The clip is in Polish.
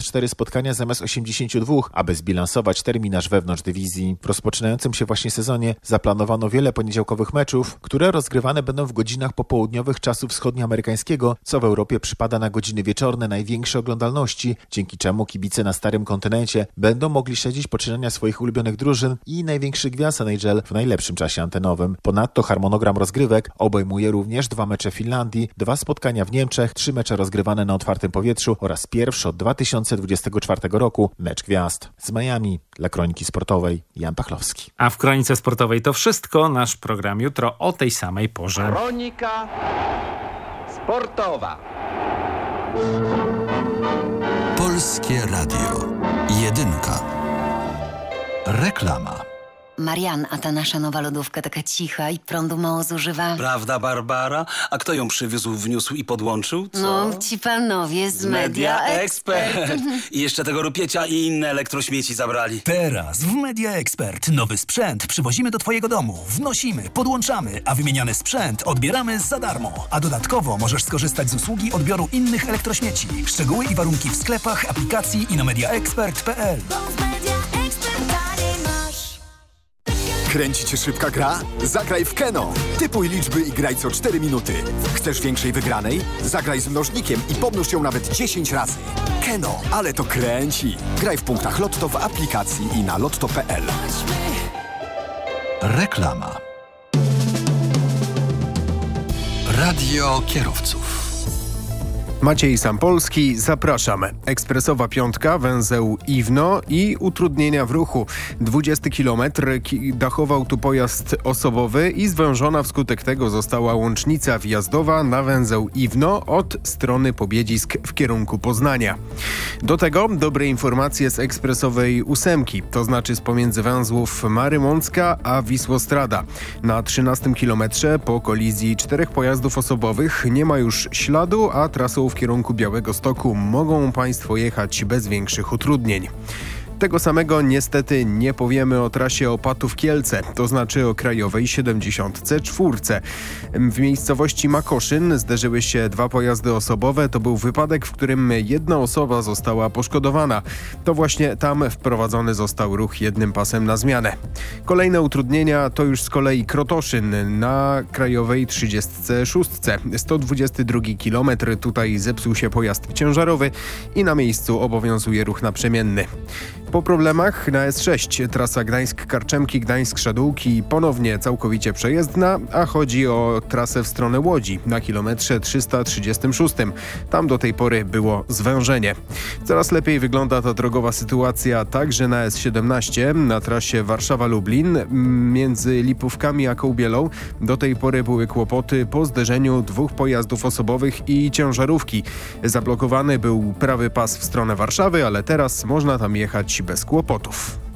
84 spotkania zamiast 82, aby zbilansować terminarz wewnątrz dywizji. W rozpoczynającym się właśnie sezonie zaplanowano wiele poniedziałkowych meczów, które rozgrywane będą w godzinach popołudniowych czasu wschodnioamerykańskiego, co w Europie przypada na godziny wieczorne największej oglądalności, dzięki czemu kibice na starym kontynencie będą mogli śledzić poczynania swoich ulubionych drużyn i największych gwiazd NHL w najlepszym czasie antenowym. Ponadto harmonogram rozgrywek obejmuje również 2 mecze w Finlandii, 2 spotkania w Niemczech, 3 mecze rozgrywane na otwartym powietrzu oraz pierwszy od 2024 roku mecz gwiazd. Z Miami dla Kroniki Sportowej Jan Pachlowski. A w Kronice Sportowej to wszystko. Nasz program jutro o tej samej porze. Kronika Sportowa. Polskie Radio. Jedynka. Reklama. Marian, a ta nasza nowa lodówka taka cicha i prądu mało zużywa. Prawda, Barbara? A kto ją przywiózł, wniósł i podłączył? Co? No, ci panowie z Media Expert. I jeszcze tego rupiecia i inne elektrośmieci zabrali. Teraz w Media Expert nowy sprzęt przywozimy do twojego domu. Wnosimy, podłączamy, a wymieniany sprzęt odbieramy za darmo. A dodatkowo możesz skorzystać z usługi odbioru innych elektrośmieci. Szczegóły i warunki w sklepach, aplikacji i na mediaexpert.pl. Kręci cię szybka gra? Zagraj w Keno. Typuj liczby i graj co 4 minuty. Chcesz większej wygranej? Zagraj z mnożnikiem i pomnóż ją nawet 10 razy. Keno, ale to kręci. Graj w punktach Lotto w aplikacji i na lotto.pl. Reklama. Radio kierowców. Maciej Sampolski, zapraszam. Ekspresowa piątka, węzeł Iwno i utrudnienia w ruchu. 20 km dachował tu pojazd osobowy i zwężona wskutek tego została łącznica wjazdowa na węzeł Iwno od strony Pobiedzisk w kierunku Poznania. Do tego dobre informacje z ekspresowej 8, to znaczy z pomiędzy węzłów Marymącka a Wisłostrada. Na 13 kilometrze po kolizji 4 pojazdów osobowych nie ma już śladu, a trasą w kierunku Białegostoku mogą Państwo jechać bez większych utrudnień. Tego samego niestety nie powiemy o trasie Opatów-Kielce, to znaczy o krajowej 74. W miejscowości Makoszyn zderzyły się 2 pojazdy osobowe. To był wypadek, w którym jedna osoba została poszkodowana. To właśnie tam wprowadzony został ruch jednym pasem na zmianę. Kolejne utrudnienia to już z kolei Krotoszyn na krajowej 36. 122 km. Tutaj zepsuł się pojazd ciężarowy i na miejscu obowiązuje ruch naprzemienny. Po problemach na S6 trasa Gdańsk-Karczemki, Gdańsk-Szadółki ponownie całkowicie przejezdna, a chodzi o trasę w stronę Łodzi na kilometrze 336. Tam do tej pory było zwężenie. Coraz lepiej wygląda ta drogowa sytuacja także na S17 na trasie Warszawa-Lublin między Lipówkami a Kołbielą. Do tej pory były kłopoty po zderzeniu 2 pojazdów osobowych i ciężarówki. Zablokowany był prawy pas w stronę Warszawy, ale teraz można tam jechać bez kłopotów.